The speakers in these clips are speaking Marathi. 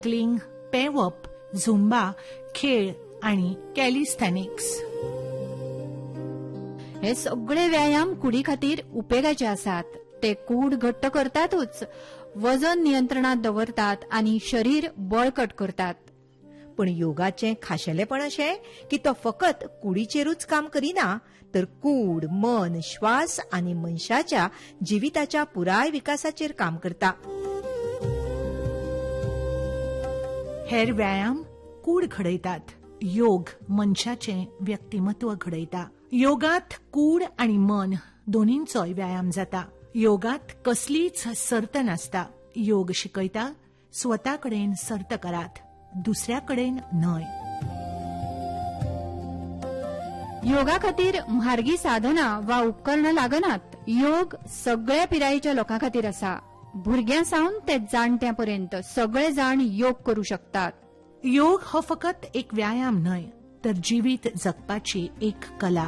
क्लिंग, पेवप, झुंबा, खेळ आणि कॅलिस्थेनिक्स. हे सगळे व्यायाम कुडी खातीर उपेगाचे आसात. ते कूड घट्ट करतातच, वजन नियंत्रणात दवरतात आणि शरीर बळकट करतात. पण योगाचें खाशेलेपण अशें की तो फकत कुडीचेरूच काम करिना, तर कूड, मन, श्वास आनी मनशाच्या जिविताच्या पुराय विकासाचेर काम करता. हेर व्यायाम कूड घडयतात, योग मनशाचें व्यक्तिमत्व घडयता. योगात कूड आणि मन दोन्हींचोय व्यायाम जाता. योगात कसलीच सर्त नासता. योग शिकयता स्वता कडेन सर्त करात, दुसऱ्या कडेन न्हय. योगा खातीर म्हारगी साधना वा उपकरणां लागनात. योग सगळ्या पिरायेच्या लोकां खातीर आसा. भुरग्यां सावन ते जाणट्यां पर्यंत सगळे जाण योग करू शकतात. योग हो फकत एक व्यायाम न्हय, तर जिवीत जगपाची एक कला.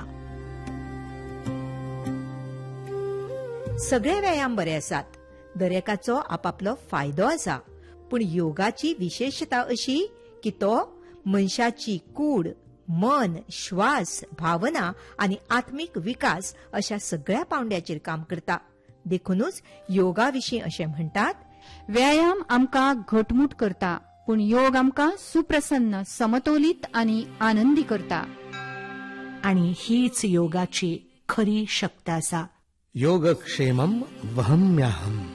सगळे व्यायाम बरे आसात, दरेकाचो आपापलो फायदो आसा. पूण योगाची विशेषता अशी की तो मनशाची कूड, मन, श्वास, भावना आनी आत्मीक विकास अशा सगळ्या पावंड्याचेर काम करता. देखूनच योगा विशीं अशें म्हणटात, व्यायाम आमकां घटमूट करता, पूण योग आमकां सुप्रसन्न, समतोलित आनी आनंदी करता. आणि हीच योगाची खरी शक्त आसा. योगक्षेमं वहम्याहम्.